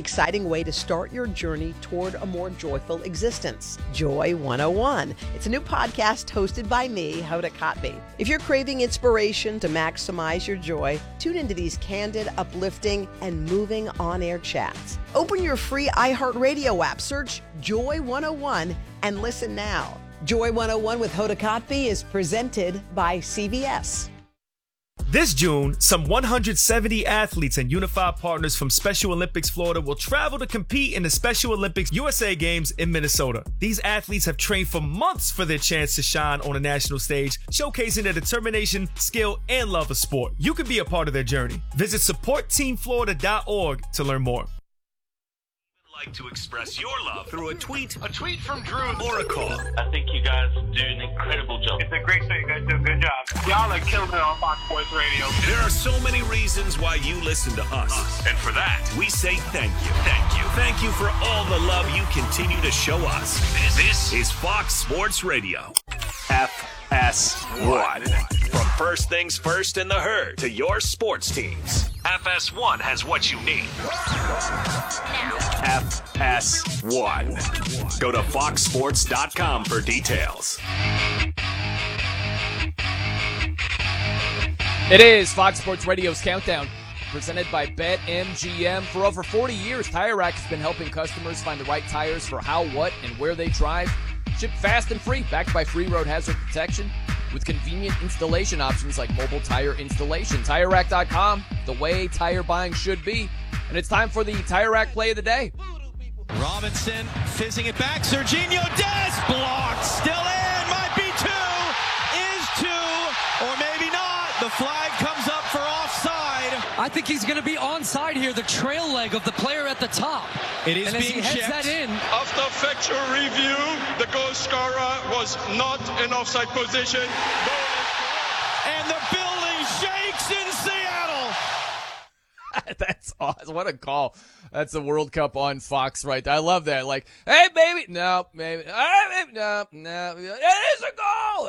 exciting way to start your journey toward a more joyful existence. Joy 101. It's a new podcast hosted by me, Hoda Kotb. If you're craving inspiration to maximize your joy, tune into these candid, uplifting, and moving on-air chats. Open your free iHeartRadio app, search Joy 101, and listen now. Joy 101 with Hoda Kotb is presented by CVS. This June, some 170 athletes and unified partners from Special Olympics Florida will travel to compete in the Special Olympics USA Games in Minnesota. These athletes have trained for months for their chance to shine on a national stage, showcasing their determination, skill, and love of sport. You can be a part of their journey. Visit supportteamflorida.org to learn more. Like to express your love through a tweet from Drew, or a call. I think you guys do an incredible job. It's a great show. You guys do a good job. Y'all are killing it on Fox Sports Radio. There are so many reasons why you listen to us. And for that, we say thank you. Thank you. Thank you for all the love you continue to show us. This is Fox Sports Radio. FS1. From first things first in the herd to your sports teams, FS1 has what you need. FS1. Go to foxsports.com for details. It is Fox Sports Radio's Countdown, presented by BetMGM. For over 40 years, Tire Rack has been helping customers find the right tires for how, what, and where they drive. Shipped fast and free, backed by free road hazard protection with convenient installation options like mobile tire installation. TireRack.com, the way tire buying should be. And it's time for the Tire Rack play of the day. Robinson fizzing it back. Serginho Dest blocked. Still in. Might be two. Is two. Or maybe not. The flag comes up for offside. I think he's going to be onside here. The trail leg of the player at the top. It is and being as he checked. heads that in. After factual review, the goal scorer was not in offside position. And the building shakes in Seattle. That's awesome. What a call. That's the World Cup on Fox right there. I love that. Like, hey, baby. No, maybe. No. It is a goal.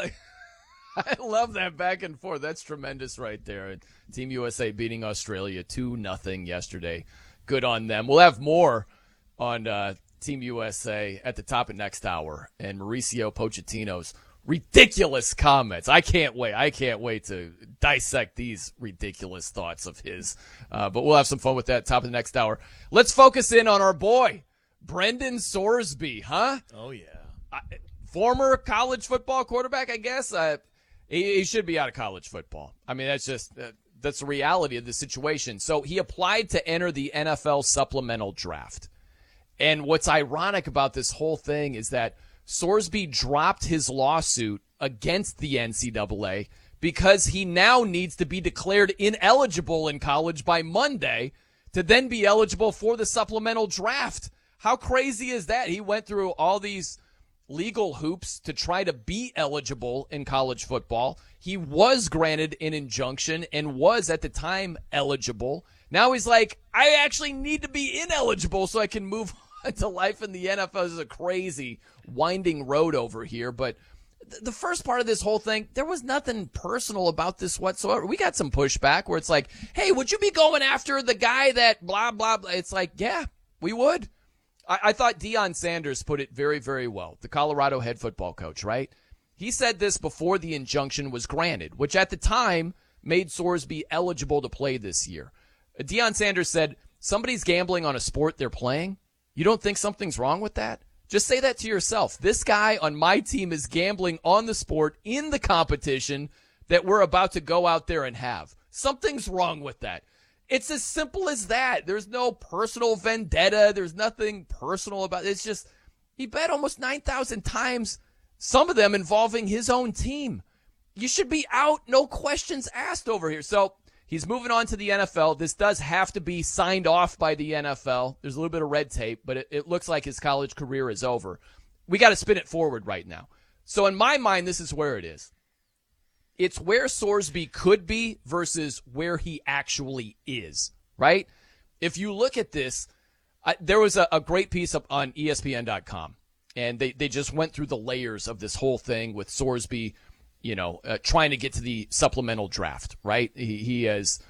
I love that back and forth. That's tremendous right there. Team USA beating Australia 2-0 yesterday. Good on them. We'll have more on Team USA at the top of next hour and Mauricio Pochettino's ridiculous comments. I can't wait to dissect these ridiculous thoughts of his. But we'll have some fun with that top of the next hour. Let's focus in on our boy, Brendan Sorsby, huh? Oh, yeah. Former college football quarterback, I guess. He should be out of college football. I mean, that's just that's the reality of the situation. So he applied to enter the NFL supplemental draft. And what's ironic about this whole thing is that Sorsby dropped his lawsuit against the NCAA because he now needs to be declared ineligible in college by Monday to then be eligible for the supplemental draft. How crazy is that? He went through all these legal hoops to try to be eligible in college football. He was granted an injunction and was at the time eligible. Now he's like, I actually need to be ineligible so I can move on to life in the NFL. This is a crazy winding road over here. But the first part of this whole thing, there was nothing personal about this whatsoever. We got some pushback where it's like, hey, would you be going after the guy that blah, blah, blah? It's like, yeah, we would. I thought Deion Sanders put it very, very well, the Colorado head football coach, right? He said this before the injunction was granted, which at the time made Sorsby eligible to play this year. Deion Sanders said, somebody's gambling on a sport they're playing. You don't think something's wrong with that? Just say that to yourself. This guy on my team is gambling on the sport in the competition that we're about to go out there and have. Something's wrong with that. It's as simple as that. There's no personal vendetta. There's nothing personal about it. It's just he bet almost 9,000 times, some of them involving his own team. You should be out, no questions asked over here. So he's moving on to the NFL. This does have to be signed off by the NFL. There's a little bit of red tape, but it looks like his college career is over. We got to spin it forward right now. So in my mind, this is where it is. It's where Sorsby could be versus where he actually is, right? If you look at this, there was a great piece up on ESPN.com, and they just went through the layers of this whole thing with Sorsby, trying to get to the supplemental draft, right? He has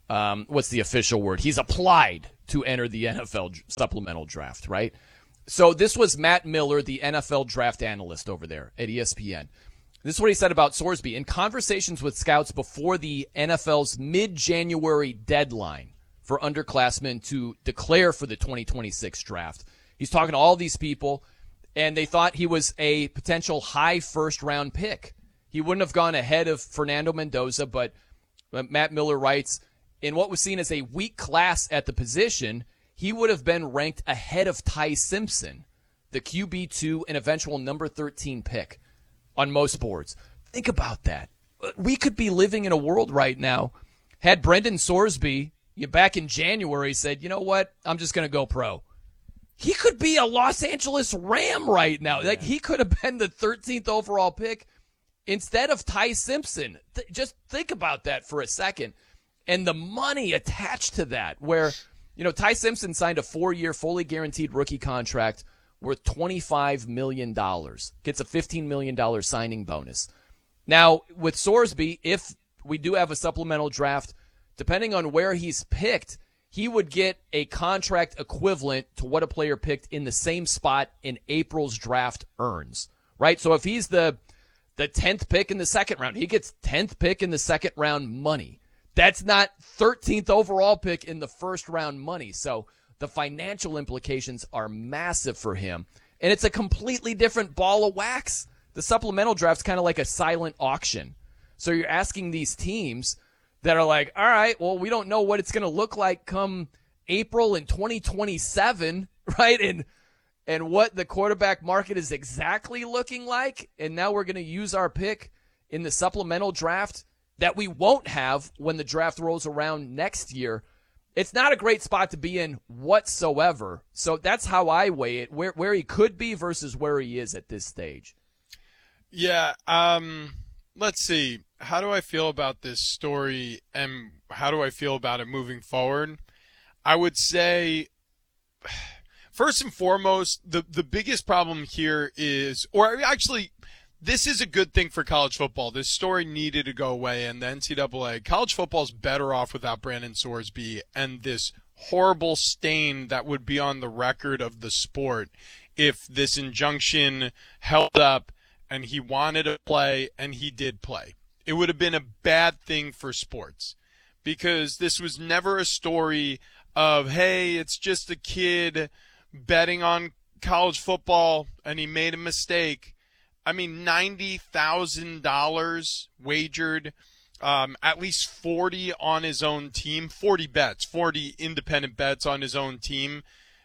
what's the official word? He's applied to enter the NFL supplemental draft, right? So this was Matt Miller, the NFL draft analyst over there at ESPN. This is what he said about Sorsby. In conversations with scouts before the NFL's mid-January deadline for underclassmen to declare for the 2026 draft, he's talking to all these people, and they thought he was a potential high first-round pick. He wouldn't have gone ahead of Fernando Mendoza, but Matt Miller writes, in what was seen as a weak class at the position, he would have been ranked ahead of Ty Simpson, the QB2 and eventual number 13 pick on most boards. Think about that. We could be living in a world right now, had Brendan Sorsby back in January said, you know what, I'm just going to go pro. He could be a Los Angeles Ram right now. Like, he could have been the 13th overall pick instead of Ty Simpson. Just think about that for a second. And the money attached to that, where, Ty Simpson signed a 4-year, fully guaranteed rookie contract worth $25 million. Gets a $15 million signing bonus. Now, with Sorsby, if we do have a supplemental draft, depending on where he's picked, he would get a contract equivalent to what a player picked in the same spot in April's draft earns, right? So if he's the 10th pick in the second round, he gets 10th pick in the second round money. That's not 13th overall pick in the first round money. So the financial implications are massive for him. And it's a completely different ball of wax. The supplemental draft's kind of like a silent auction. So you're asking these teams that are like, all right, well, we don't know what it's going to look like come April in 2027, right? And what the quarterback market is exactly looking like. And now we're going to use our pick in the supplemental draft that we won't have when the draft rolls around next year. It's not a great spot to be in whatsoever. So that's how I weigh it, where he could be versus where he is at this stage. Yeah, let's see. How do I feel about this story, and how do I feel about it moving forward? I would say, first and foremost, the biggest problem here is, or actually, this is a good thing for college football. This story needed to go away, and the NCAA, college football is better off without Brandon Sorsby and this horrible stain that would be on the record of the sport if this injunction held up and he wanted to play and he did play. It would have been a bad thing for sports, because this was never a story of, hey, it's just a kid betting on college football and he made a mistake. I mean, $90,000 wagered, at least 40 on his own team, 40 bets, 40 independent bets on his own team.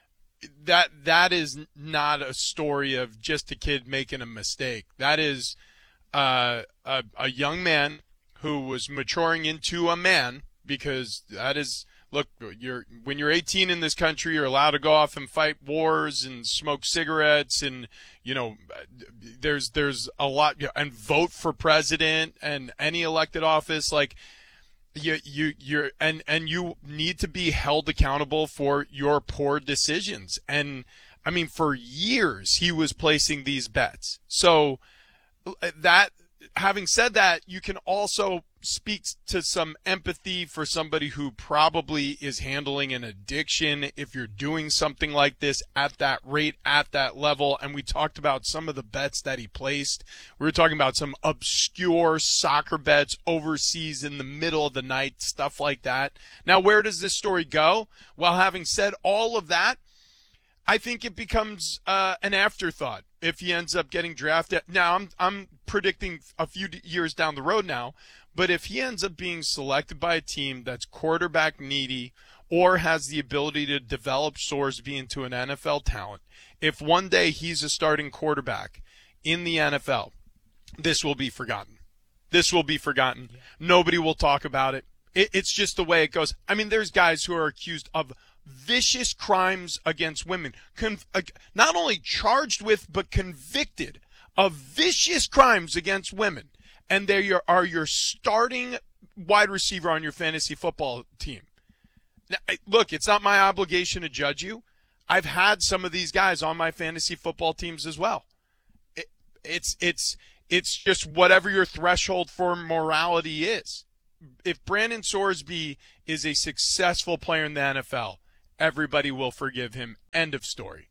That is not a story of just a kid making a mistake. That is a young man who was maturing into a man, because that is, look, when you're 18 in this country, you're allowed to go off and fight wars and smoke cigarettes, and there's a lot, and vote for president and any elected office. Like, you need to be held accountable for your poor decisions. And I mean, for years he was placing these bets. So that, having said that, you can also speak to some empathy for somebody who probably is handling an addiction if you're doing something like this at that rate, at that level. And we talked about some of the bets that he placed. We were talking about some obscure soccer bets overseas in the middle of the night, stuff like that. Now, where does this story go? Well, having said all of that, I think it becomes an afterthought if he ends up getting drafted. Now, I'm predicting a few years down the road now, but if he ends up being selected by a team that's quarterback needy or has the ability to develop Sorsby into an NFL talent, if one day he's a starting quarterback in the NFL, this will be forgotten. This will be forgotten. Yeah. Nobody will talk about it. It's just the way it goes. I mean, there's guys who are accused of vicious crimes against women, not only charged with but convicted of vicious crimes against women, and they are your starting wide receiver on your fantasy football team. Now, look, it's not my obligation to judge you. I've had some of these guys on my fantasy football teams as well. It's just whatever your threshold for morality is. Brandon Sorsby is a successful player in the NFL, everybody will forgive him. End of story.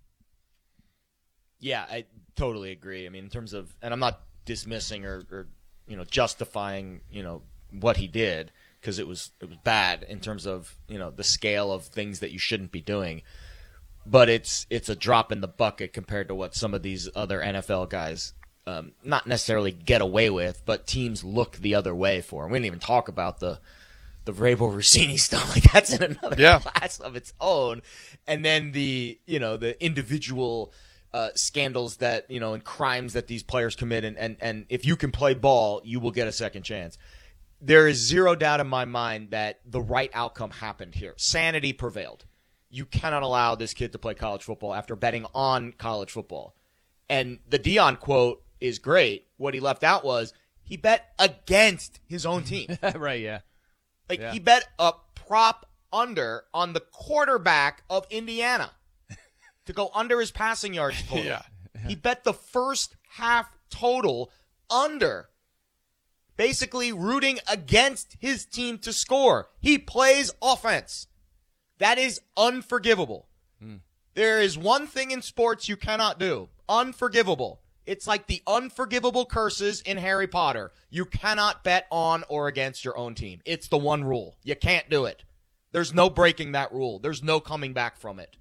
Yeah, I totally agree. I mean, in terms of, and I'm not dismissing or justifying, what he did, because it was bad in terms of, the scale of things that you shouldn't be doing. But it's a drop in the bucket compared to what some of these other NFL guys not necessarily get away with, but teams look the other way for. We didn't even talk about the Vrabel Rossini stuff. Like, that's in another class of its own. And then the individual scandals that, and crimes that these players commit. And if you can play ball, you will get a second chance. There is zero doubt in my mind that the right outcome happened here. Sanity prevailed. You cannot allow this kid to play college football after betting on college football. And the Deion quote is great. What he left out was he bet against his own team. Right, yeah. He bet a prop under on the quarterback of Indiana to go under his passing yards total. Yeah. He bet the first half total under, basically rooting against his team to score. He plays offense. That is unforgivable. There is one thing in sports you cannot do. Unforgivable. It's like the unforgivable curses in Harry Potter. You cannot bet on or against your own team. It's the one rule. You can't do it. There's no breaking that rule. There's no coming back from it.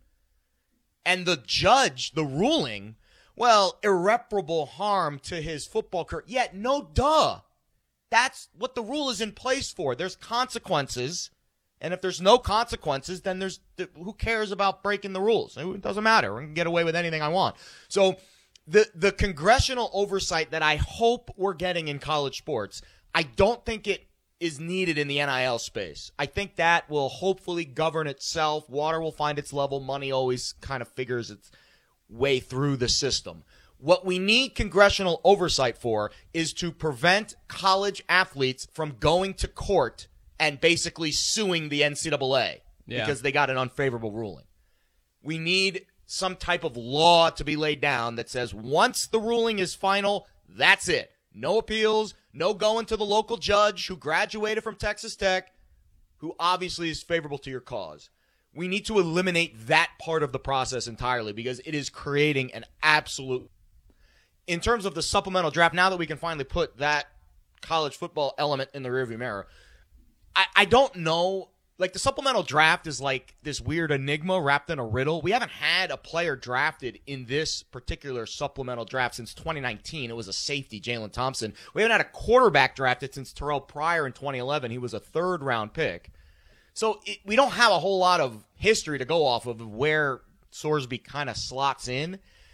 And the judge, the ruling, well, irreparable harm to his football career. Yet, no duh. That's what the rule is in place for. There's consequences. And if there's no consequences, then who cares about breaking the rules? It doesn't matter. I can get away with anything I want. So the congressional oversight that I hope we're getting in college sports, I don't think it is needed in the NIL space. I think that will hopefully govern itself. Water will find its level. Money always kind of figures its way through the system. What we need congressional oversight for is to prevent college athletes from going to court and basically suing the NCAA because they got an unfavorable ruling. We need some type of law to be laid down that says once the ruling is final, that's it. No appeals, no going to the local judge who graduated from Texas Tech, who obviously is favorable to your cause. We need to eliminate that part of the process entirely because it is creating an absolute... In terms of the supplemental draft, now that we can finally put that college football element in the rearview mirror, I don't know. Like, the supplemental draft is like this weird enigma wrapped in a riddle. We haven't had a player drafted in this particular supplemental draft since 2019. It was a safety, Jalen Thompson. We haven't had a quarterback drafted since Terrell Pryor in 2011. He was a third-round pick. So we don't have a whole lot of history to go off of where Sorsby kind of slots in.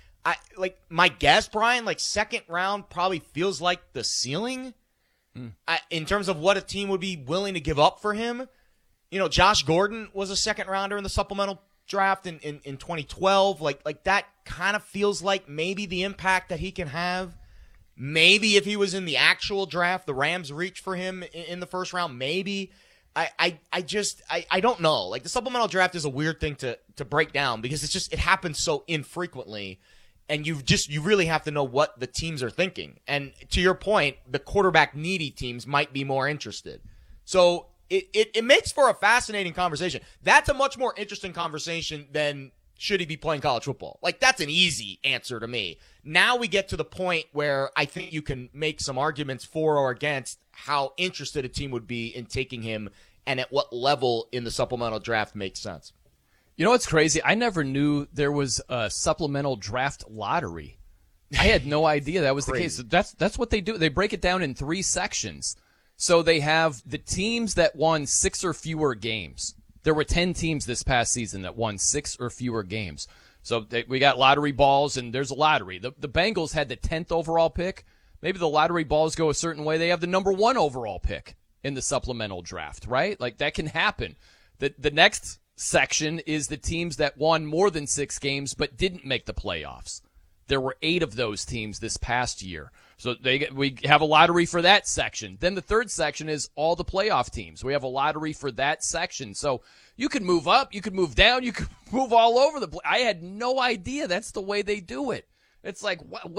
My guess, Brian, second round probably feels like the ceiling. In terms of what a team would be willing to give up for him. Josh Gordon was a second rounder in the supplemental draft in 2012. Like that kind of feels like maybe the impact that he can have. Maybe if he was in the actual draft, the Rams reach for him in the first round. Maybe. I don't know. Like, the supplemental draft is a weird thing to break down because it happens so infrequently. And you really have to know what the teams are thinking. And to your point, the quarterback needy teams might be more interested. So it makes for a fascinating conversation. That's a much more interesting conversation than should he be playing college football. Like, that's an easy answer to me. Now we get to the point where I think you can make some arguments for or against how interested a team would be in taking him and at what level in the supplemental draft makes sense. You know what's crazy? I never knew there was a supplemental draft lottery. I had no idea that was the case. That's what they do. They break it down in 3 sections. So they have the teams that won 6 or fewer games. There were 10 teams this past season that won 6 or fewer games. So we got lottery balls, and there's a lottery. The Bengals had the 10th overall pick. Maybe the lottery balls go a certain way. They have the number 1 overall pick in the supplemental draft, right? Like, that can happen. The next section is the teams that won more than 6 games but didn't make the playoffs. There were 8 of those teams this past year. So we have a lottery for that section. Then the third section is all the playoff teams. We have a lottery for that section. So you could move up, you could move down, you could move all over the place. I had no idea that's the way they do it. It's like, what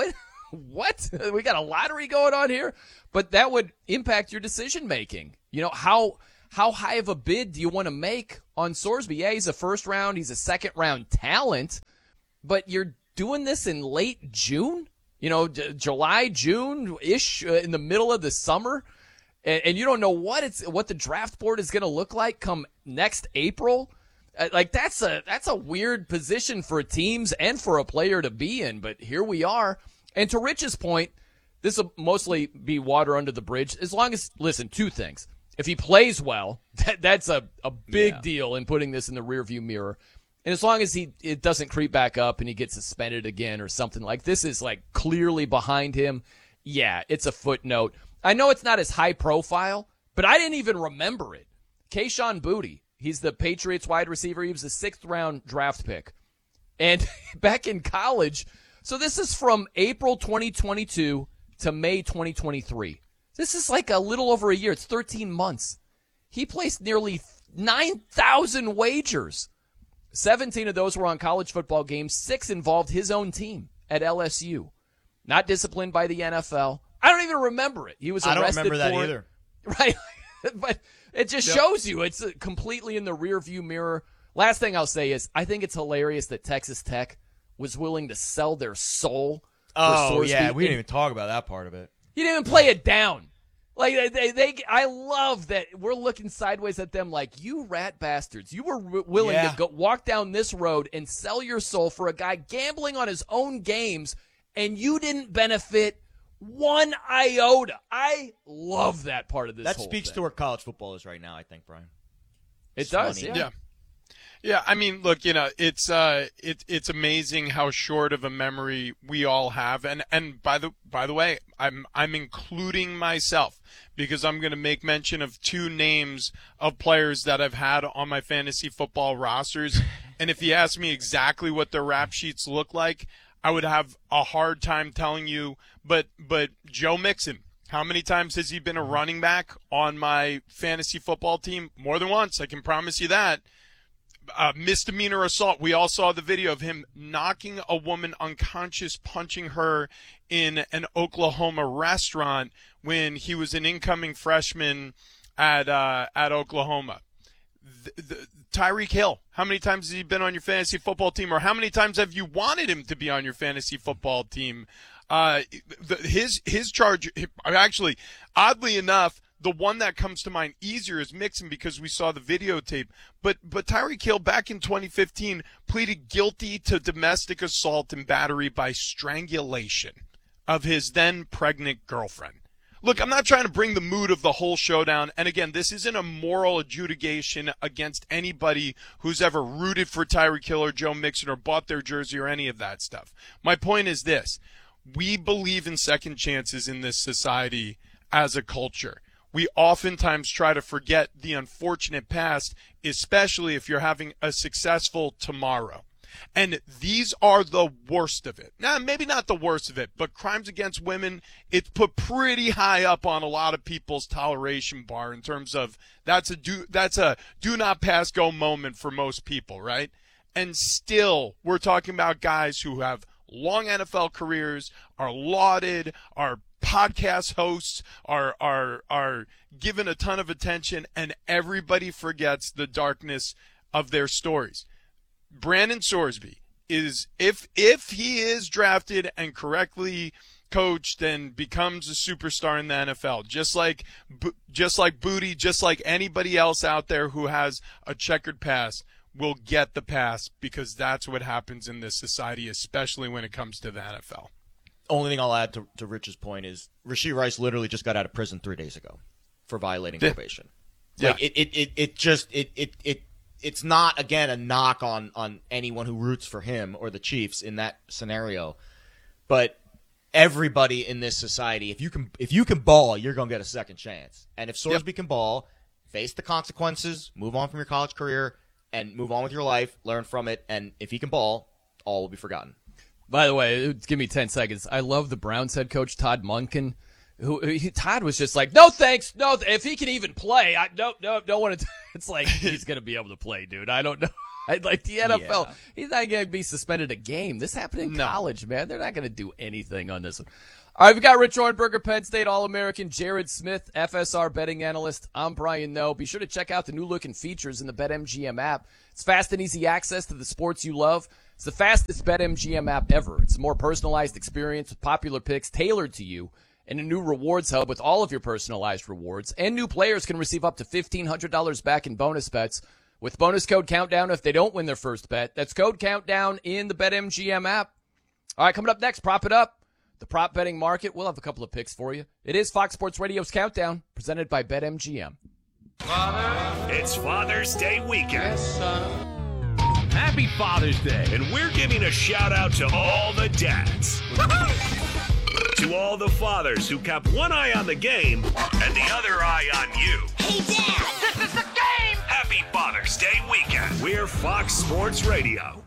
what? We got a lottery going on here? But that would impact your decision making. You know, how high of a bid do you want to make on Sorsby? Yeah, he's a first round, he's a second round talent, but you're doing this in late June? You know, July, June-ish, in the middle of the summer, and you don't know what the draft board is going to look like come next April. Like that's a weird position for teams and for a player to be in. But here we are. And to Rich's point, this will mostly be water under the bridge. As long as, listen, two things: if he plays well, that's a big deal in putting this in the rearview mirror. And as long as it doesn't creep back up and he gets suspended again or something like this is like clearly behind him, yeah, it's a footnote. I know it's not as high profile, but I didn't even remember it. Kayshon Boutte, he's the Patriots wide receiver. He was a 6th round draft pick. And back in college, so this is from April 2022 to May 2023. This is like a little over a year. It's 13 months. He placed nearly 9,000 wagers. 17 of those were on college football games. 6 involved his own team at LSU. Not disciplined by the NFL. I don't even remember it. He was arrested. I don't remember that either. Right. But it just shows you it's completely in the rearview mirror. Last thing I'll say is I think it's hilarious that Texas Tech was willing to sell their soul for Sorsby. Yeah, we didn't even talk about that part of it. He didn't even play it down. Like I love that we're looking sideways at them like, you rat bastards. You were willing to go walk down this road and sell your soul for a guy gambling on his own games, and you didn't benefit one iota. I love that part of this. That speaks to where college football is right now, I think, Brian. It does, yeah. Yeah, I mean, look, you know, it's amazing how short of a memory we all have, and by the way, I'm including myself because I'm going to make mention of 2 names of players that I've had on my fantasy football rosters, and if you ask me exactly what their rap sheets look like, I would have a hard time telling you. But Joe Mixon, how many times has he been a running back on my fantasy football team? More than once, I can promise you that. Misdemeanor assault. We all saw the video of him knocking a woman unconscious, punching her in an Oklahoma restaurant when he was an incoming freshman at Oklahoma. Tyreek Hill, how many times has he been on your fantasy football team, or how many times have you wanted him to be on your fantasy football team? His charge, actually, oddly enough, the one that comes to mind easier is Mixon because we saw the videotape. But Tyreek Hill back in 2015 pleaded guilty to domestic assault and battery by strangulation of his then pregnant girlfriend. Look, I'm not trying to bring the mood of the whole showdown. And again, this isn't a moral adjudication against anybody who's ever rooted for Tyreek Hill or Joe Mixon or bought their jersey or any of that stuff. My point is this. We believe in second chances in this society as a culture. We oftentimes try to forget the unfortunate past, especially if you're having a successful tomorrow. And these are the worst of it. Now, maybe not the worst of it, but crimes against women, it's put pretty high up on a lot of people's toleration bar in terms of that's a do not pass go moment for most people, right? And still, we're talking about guys who have long NFL careers, are lauded, are podcast hosts, are given a ton of attention, and everybody forgets the darkness of their stories. Brandon Sorsby is, if he is drafted and correctly coached and becomes a superstar in the NFL, just like Boutte, just like anybody else out there who has a checkered past, will get the pass because that's what happens in this society, especially when it comes to the NFL. Only thing I'll add to Rich's point is Rashee Rice literally just got out of prison 3 days ago for violating probation. Yeah. Like it's not, again, a knock on anyone who roots for him or the Chiefs in that scenario, but everybody in this society, if you can ball, you're gonna get a second chance. And if Sorsby can ball, face the consequences, move on from your college career, and move on with your life, learn from it, and if he can ball, all will be forgotten. By the way, give me 10 seconds. I love the Browns head coach, Todd Monken. Todd was just like, no thanks, no. If he can even play, I don't want to. It's like he's gonna be able to play, dude. I don't know. Like the NFL, he's not going to be suspended a game. This happened in college, man. They're not going to do anything on this one. All right, we got Rich Hornberger, Penn State All-American, Jared Smith, FSR betting analyst. I'm Brian Noe. Be sure to check out the new-looking features in the BetMGM app. It's fast and easy access to the sports you love. It's the fastest BetMGM app ever. It's a more personalized experience with popular picks tailored to you, and a new rewards hub with all of your personalized rewards. And new players can receive up to $1,500 back in bonus bets with bonus code Countdown if they don't win their first bet. That's code Countdown in the BetMGM app. All right, coming up next, Prop It Up. The prop betting market. We'll have a couple of picks for you. It is Fox Sports Radio's Countdown, presented by BetMGM. It's Father's Day weekend. Yes, son. Happy Father's Day. And we're giving a shout out to all the dads. To all the fathers who kept one eye on the game and the other eye on you. Hey, Dad! This is the game! Happy Father's Day weekend. We're Fox Sports Radio.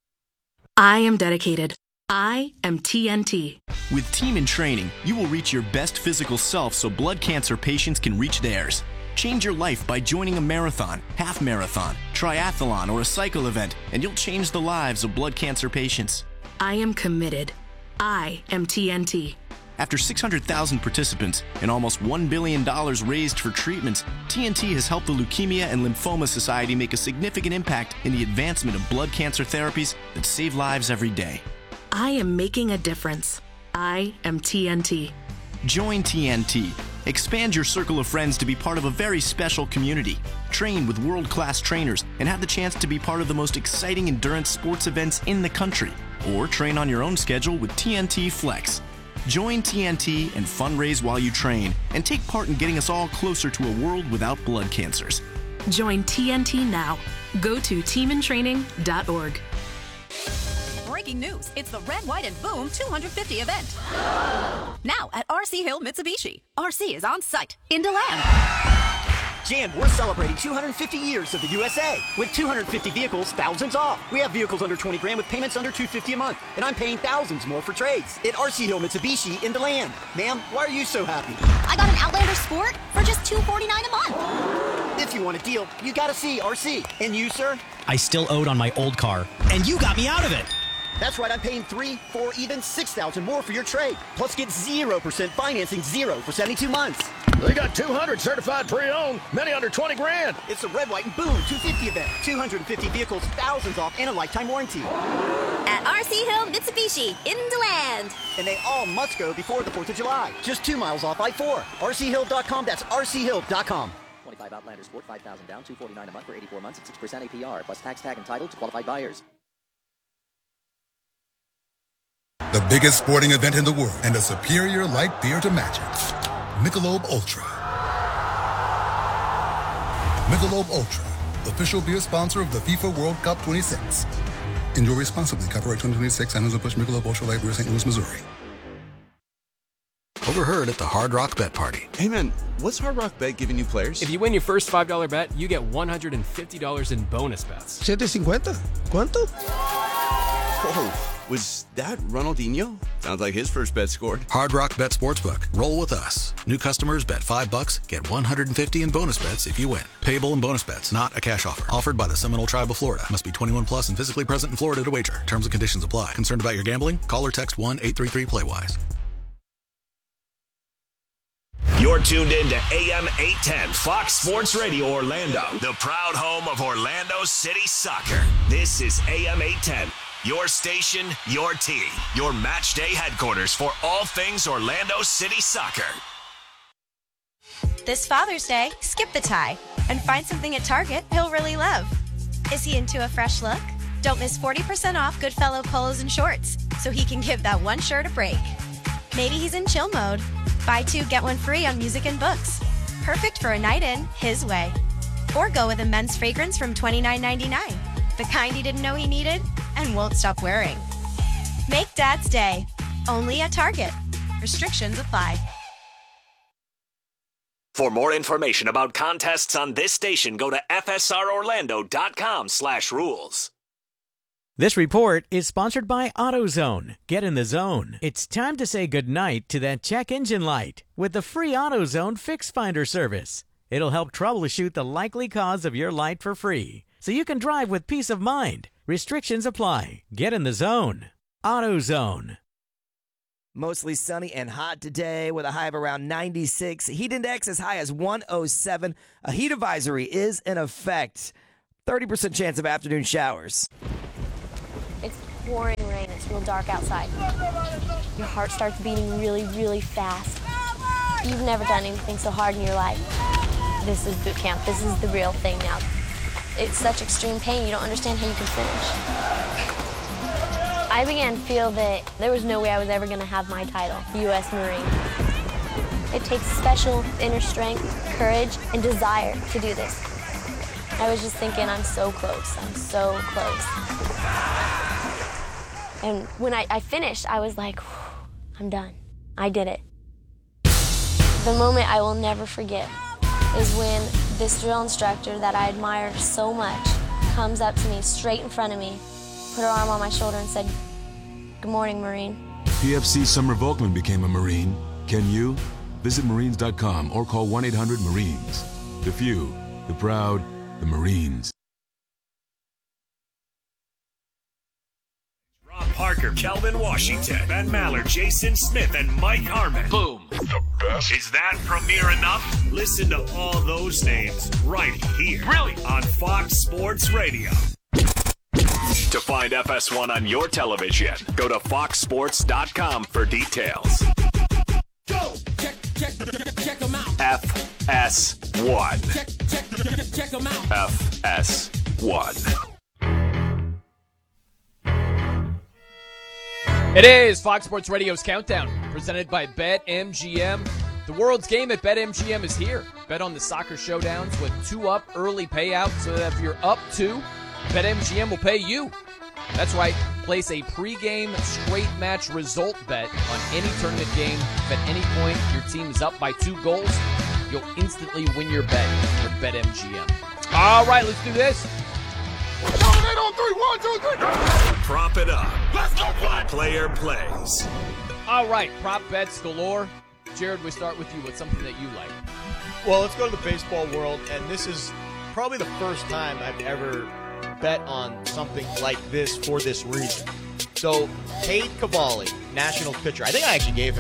I am dedicated. I am TNT. With Team in Training, you will reach your best physical self so blood cancer patients can reach theirs. Change your life by joining a marathon, half marathon, triathlon, or a cycle event, and you'll change the lives of blood cancer patients. I am committed. I am TNT. After 600,000 participants and almost $1 billion raised for treatments, TNT has helped the Leukemia and Lymphoma Society make a significant impact in the advancement of blood cancer therapies that save lives every day. I am making a difference. I am TNT. Join TNT. Expand your circle of friends to be part of a very special community. Train with world-class trainers and have the chance to be part of the most exciting endurance sports events in the country. Or train on your own schedule with TNT Flex. Join TNT and fundraise while you train and take part in getting us all closer to a world without blood cancers. Join TNT now. Go to teamintraining.org. Breaking news. It's the Red, White, and Boom 250 event. Now at RC Hill Mitsubishi. RC is on site in DeLand. Jan, we're celebrating 250 years of the USA. With 250 vehicles, thousands off. We have vehicles under 20 grand with payments under $250 a month. And I'm paying thousands more for trades at RC Hill Mitsubishi in DeLand. Ma'am, why are you so happy? I got an Outlander Sport for just $249 a month. If you want a deal, you gotta see RC. And you, sir? I still owed on my old car, and you got me out of it. That's right, I'm paying $3,000, $4,000, even $6,000 more for your trade. Plus get 0% financing, for 72 months. They got 200 certified pre-owned, many under 20 grand. It's the Red, White, and Boom 250 event. 250 vehicles, thousands off, and a lifetime warranty. At RC Hill Mitsubishi in DeLand. And they all must go before the 4th of July. Just 2 miles off I-4. RCHill.com, that's RCHill.com. 25 Outlander Sport, 5,000 down, $249 a month for 84 months at 6% APR, plus tax tag entitled to qualified buyers. The biggest sporting event in the world and a superior light beer to match it. Michelob Ultra. Michelob Ultra, official beer sponsor of the FIFA World Cup 26. Enjoy responsibly. Copyright 2026. Anheuser-Busch Michelob Ultra Light Beer, St. Louis, Missouri. Overheard at the Hard Rock Bet Party. Hey man, what's Hard Rock Bet giving you players? If you win your first $5 bet, you get $150 in bonus bets. $750? ¿Cuánto? Whoa. Was that Ronaldinho? Sounds like his first bet scored. Hard Rock Bet Sportsbook. Roll with us. New customers bet $5, get $150 in bonus bets if you win. Payable in bonus bets, not a cash offer. Offered by the Seminole Tribe of Florida. Must be 21 plus and physically present in Florida to wager. Terms and conditions apply. Concerned about your gambling? Call or text 1-833-PLAY-WISE. You're tuned in to AM 810 Fox Sports Radio Orlando, the proud home of Orlando City Soccer. This is AM 810. Your station, your team, your match day headquarters for all things Orlando City Soccer. This Father's Day, skip the tie and find something at Target he'll really love. Is he into a fresh look? Don't miss 40% off Goodfellow polos and shorts so he can give that one shirt a break. Maybe he's in chill mode. Buy 2, get 1 free on music and books. Perfect for a night in, his way. Or go with a men's fragrance from $29.99. The kind he didn't know he needed and won't stop wearing. Make Dad's Day. Only at Target. Restrictions apply. For more information about contests on this station, go to fsrorlando.com/rules. This report is sponsored by AutoZone. Get in the zone. It's time to say goodnight to that check engine light with the free AutoZone Fix Finder service. It'll help troubleshoot the likely cause of your light for free. so you can drive with peace of mind. Restrictions apply. Get in the zone. AutoZone. Mostly sunny and hot today with a high of around 96. Heat index as high as 107. A heat advisory is in effect. 30% chance of afternoon showers. It's pouring rain. It's real dark outside. Your heart starts beating really, really fast. You've never done anything so hard in your life. This is boot camp. This is the real thing now. It's such extreme pain, you don't understand how you can finish. I began to feel that there was no way I was ever going to have my title, U.S. Marine. It takes special inner strength, courage, and desire to do this. I was just thinking, I'm so close. I'm so close. And when I finished, I was like, I'm done. I did it. The moment I will never forget is when this drill instructor that I admire so much comes up to me straight in front of me, put her arm on my shoulder and said, "Good morning, Marine." PFC Summer Volkman became a Marine. Can you? Visit Marines.com or call 1-800-MARINES. The few, the proud, the Marines. Rob Parker, Kelvin Washington, Ben Maller, Jason Smith, and Mike Harmon. Boom. The best. Is that premiere enough? Listen to all those names right here. Really? On Fox Sports Radio. To find FS1 on your television, go to foxsports.com for details. Go! Check them out. FS1. Check them out. FS1. It is Fox Sports Radio's Countdown, presented by BetMGM. The world's game at BetMGM is here. Bet on the soccer showdowns with 2-up early payout, so that if you're up 2, BetMGM will pay you. That's right. Place a pregame straight match result bet on any tournament game. If at any point your team is up by 2 goals, you'll instantly win your bet with BetMGM. All right, let's do this. Dominate on 3. 1, 2, 3. Prop it up. Let's go play. Player plays. All right, prop bets galore. Jared, we start with you. What's something that you like? Well, let's go to the baseball world, and this is probably the first time I've ever bet on something like this for this reason. So, Cade Cavalli, Nationals pitcher. I think I actually gave him